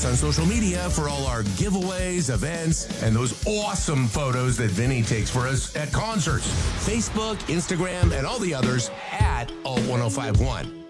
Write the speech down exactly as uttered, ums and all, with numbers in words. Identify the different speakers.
Speaker 1: us on social media for all our giveaways, events, and those awesome photos that Vinny takes for us at concerts. Facebook, Instagram, and all the others at Alt ten fifty-one.